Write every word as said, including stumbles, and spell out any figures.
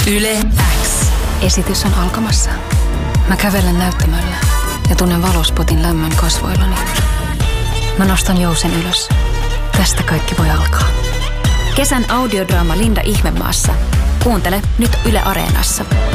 Yle X. Esitys on alkamassa. Mä kävelen näyttämölle ja tunnen valospotin lämmön kasvoillani. Mä nostan jousen ylös. Tästä kaikki voi alkaa. Kesän audiodraama Linda Ihmemaassa. Kuuntele nyt Yle Areenassa.